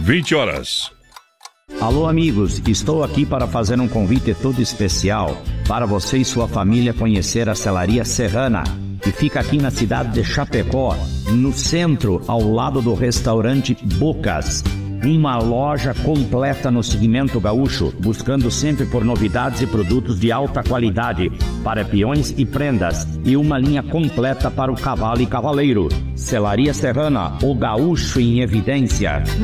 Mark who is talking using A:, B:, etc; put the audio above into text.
A: 20 horas.
B: Alô, amigos, estou aqui para fazer um convite todo especial para você e sua família conhecer a Celaria Serrana, que fica aqui na cidade de Chapecó, no centro, ao lado do restaurante Bocas. Uma loja completa no segmento gaúcho, buscando sempre por novidades e produtos de alta qualidade para peões e prendas, e uma linha completa para o cavalo e cavaleiro. Celaria Serrana, o gaúcho em evidência.